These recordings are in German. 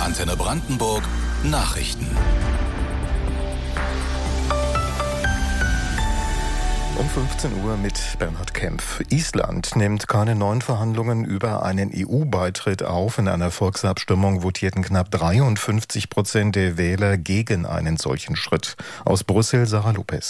Antenne Brandenburg Nachrichten. Um 15 Uhr mit Bernhard Kempf. Island nimmt keine neuen Verhandlungen über einen EU-Beitritt auf. In einer Volksabstimmung votierten knapp 53% der Wähler gegen einen solchen Schritt. Aus Brüssel, Sarah Lopez.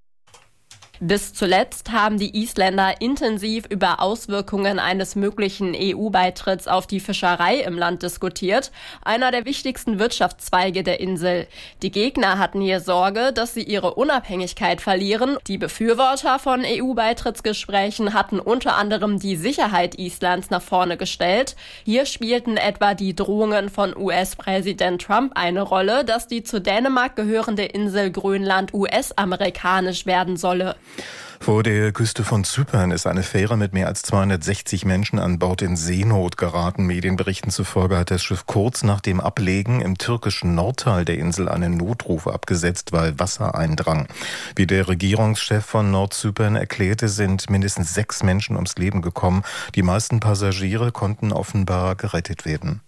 Bis zuletzt haben die Isländer intensiv über Auswirkungen eines möglichen EU-Beitritts auf die Fischerei im Land diskutiert, einer der wichtigsten Wirtschaftszweige der Insel. Die Gegner hatten hier Sorge, dass sie ihre Unabhängigkeit verlieren. Die Befürworter von EU-Beitrittsgesprächen hatten unter anderem die Sicherheit Islands nach vorne gestellt. Hier spielten etwa die Drohungen von US-Präsident Trump eine Rolle, dass die zu Dänemark gehörende Insel Grönland US-amerikanisch werden solle. Vor der Küste von Zypern ist eine Fähre mit mehr als 260 Menschen an Bord in Seenot geraten. Medienberichten zufolge hat das Schiff kurz nach dem Ablegen im türkischen Nordteil der Insel einen Notruf abgesetzt, weil Wasser eindrang. Wie der Regierungschef von Nordzypern erklärte, sind mindestens 6 Menschen ums Leben gekommen. Die meisten Passagiere konnten offenbar gerettet werden.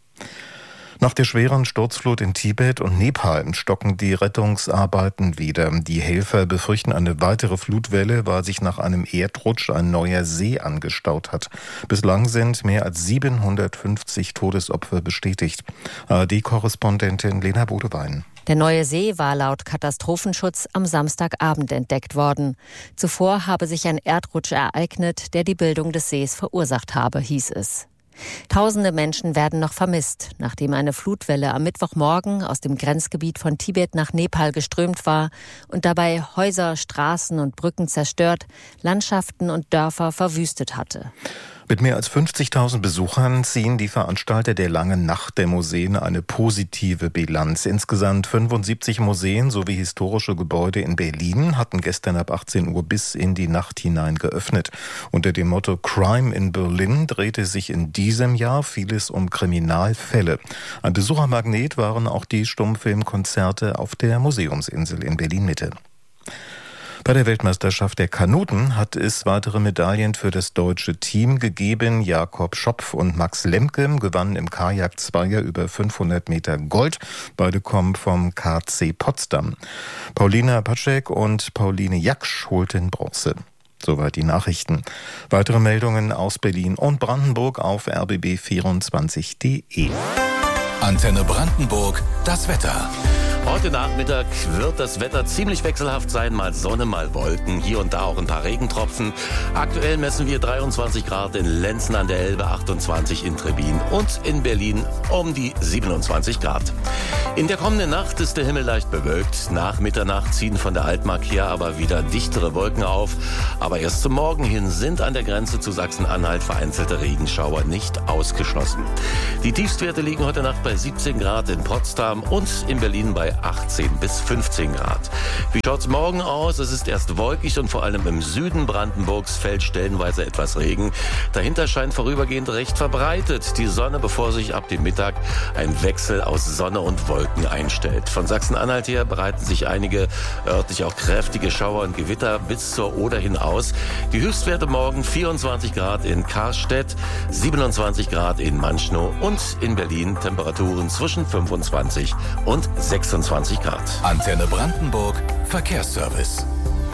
Nach der schweren Sturzflut in Tibet und Nepal stocken die Rettungsarbeiten wieder. Die Helfer befürchten eine weitere Flutwelle, weil sich nach einem Erdrutsch ein neuer See angestaut hat. Bislang sind mehr als 750 Todesopfer bestätigt. ARD-Korrespondentin Lena Bodewein. Der neue See war laut Katastrophenschutz am Samstagabend entdeckt worden. Zuvor habe sich ein Erdrutsch ereignet, der die Bildung des Sees verursacht habe, hieß es. Tausende Menschen werden noch vermisst, nachdem eine Flutwelle am Mittwochmorgen aus dem Grenzgebiet von Tibet nach Nepal geströmt war und dabei Häuser, Straßen und Brücken zerstört, Landschaften und Dörfer verwüstet hatte. Mit mehr als 50.000 Besuchern ziehen die Veranstalter der Langen Nacht der Museen eine positive Bilanz. Insgesamt 75 Museen sowie historische Gebäude in Berlin hatten gestern ab 18 Uhr bis in die Nacht hinein geöffnet. Unter dem Motto Crime in Berlin drehte sich in diesem Jahr vieles um Kriminalfälle. Ein Besuchermagnet waren auch die Stummfilmkonzerte auf der Museumsinsel in Berlin-Mitte. Bei der Weltmeisterschaft der Kanuten hat es weitere Medaillen für das deutsche Team gegeben. Jakob Schopf und Max Lemke gewannen im Kajak-Zweier über 500 Meter Gold. Beide kommen vom KC Potsdam. Paulina Pacek und Pauline Jaksch holten Bronze. Soweit die Nachrichten. Weitere Meldungen aus Berlin und Brandenburg auf rbb24.de. Antenne Brandenburg, das Wetter. Heute Nachmittag wird das Wetter ziemlich wechselhaft sein, mal Sonne, mal Wolken, hier und da auch ein paar Regentropfen. Aktuell messen wir 23 Grad in Lenzen an der Elbe, 28 in Trebbin und in Berlin um die 27 Grad. In der kommenden Nacht ist der Himmel leicht bewölkt. Nach Mitternacht ziehen von der Altmark her aber wieder dichtere Wolken auf. Aber erst zum Morgen hin sind an der Grenze zu Sachsen-Anhalt vereinzelte Regenschauer nicht ausgeschlossen. Die Tiefstwerte liegen heute Nacht bei 17 Grad in Potsdam und in Berlin bei 18 bis 15 Grad. Wie schaut's morgen aus? Es ist erst wolkig und vor allem im Süden Brandenburgs fällt stellenweise etwas Regen. Dahinter scheint vorübergehend recht verbreitet die Sonne, bevor sich ab dem Mittag ein Wechsel aus Sonne und Wolken einstellt. Von Sachsen-Anhalt her breiten sich einige örtlich auch kräftige Schauer und Gewitter bis zur Oder hinaus. Die Höchstwerte morgen 24 Grad in Karstedt, 27 Grad in Manchnow und in Berlin Temperaturen zwischen 25 und 26 Grad. Antenne Brandenburg, Verkehrsservice.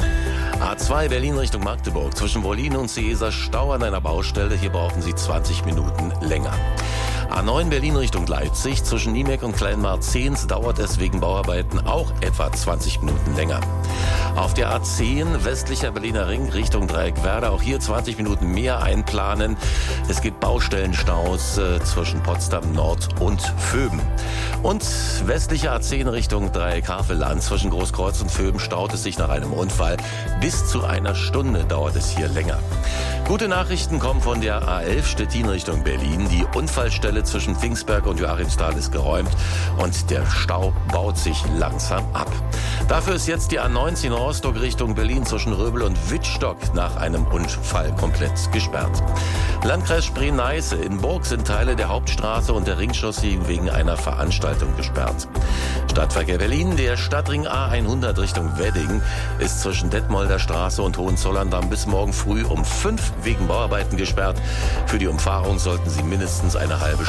A2 Berlin Richtung Magdeburg. Zwischen Wollin und Seeser Stau an einer Baustelle. Hier brauchen Sie 20 Minuten länger. A9 Berlin Richtung Leipzig. Zwischen Niemek und Kleinmarzehns dauert es wegen Bauarbeiten auch etwa 20 Minuten länger. Auf der A10 westlicher Berliner Ring Richtung Dreieckwerder. Auch hier 20 Minuten mehr einplanen. Es gibt Baustellenstaus zwischen Potsdam Nord und Vöben. Und westliche A10 Richtung Dreieck-Havelland. Zwischen Großkreuz und Vöben staut es sich nach einem Unfall. Bis zu einer Stunde dauert es hier länger. Gute Nachrichten kommen von der A11 Stettin Richtung Berlin. Die Unfallstelle zwischen Pfingsberg und Joachimsthal ist geräumt und der Stau baut sich langsam ab. Dafür ist jetzt die A19 Rostock Richtung Berlin zwischen Röbel und Wittstock nach einem Unfall komplett gesperrt. Landkreis Spree-Neiße. In Burg sind Teile der Hauptstraße und der Ringchaussee wegen einer Veranstaltung gesperrt. Stadtverkehr Berlin. Der Stadtring A100 Richtung Wedding ist zwischen Detmolder Straße und Hohenzollern-Damm bis morgen früh um 5 wegen Bauarbeiten gesperrt. Für die Umfahrung sollten Sie mindestens eine halbe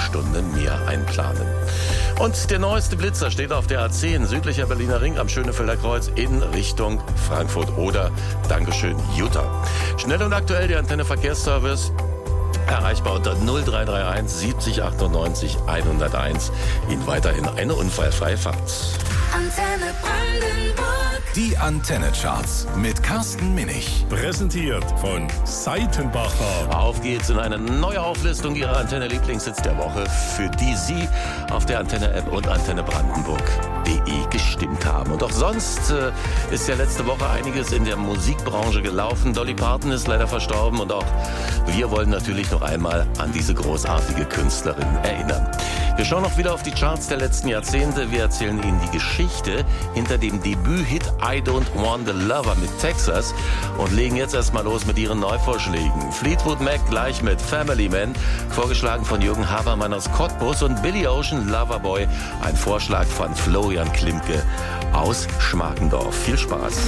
Stunde mehr einplanen. Und der neueste Blitzer steht auf der A10, südlicher Berliner Ring am Schönefelder Kreuz in Richtung Frankfurt oder Dankeschön, Utah. Schnell und aktuell der Antenne Verkehrsservice. Erreichbar unter 0331 70 98 101. Ihnen weiterhin eine unfallfreie Fahrt. Antenne Brandenburg. Die Antenne-Charts mit Carsten Minich. Präsentiert von Seitenbacher. Auf geht's in eine neue Auflistung Ihrer Antenne-Lieblingshits der Woche, für die Sie auf der Antenne-App und antennebrandenburg.de gestimmt haben. Und auch sonst ist ja letzte Woche einiges in der Musikbranche gelaufen. Dolly Parton ist leider verstorben und auch wir wollen natürlich noch einmal an diese großartige Künstlerin erinnern. Wir schauen auch wieder auf die Charts der letzten Jahrzehnte. Wir erzählen Ihnen die Geschichte hinter dem Debüt-Hit I Don't Want a Lover mit Texas und legen jetzt erstmal los mit Ihren Neuvorschlägen. Fleetwood Mac gleich mit Family Man, vorgeschlagen von Jürgen Habermann aus Cottbus, und Billy Ocean Loverboy, ein Vorschlag von Florian Klimke aus Schmarkendorf. Viel Spaß.